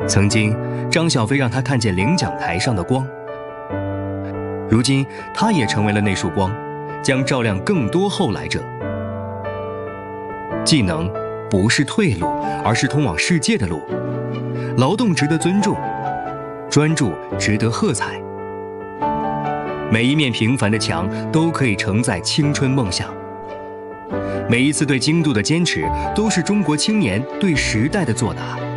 曾经，张小飞让他看见领奖台上的光，如今他也成为了那束光，将照亮更多后来者。技能不是退路，而是通往世界的路。劳动值得尊重，专注值得喝彩。每一面平凡的墙都可以承载青春梦想。每一次对精度的坚持，都是中国青年对时代的作答。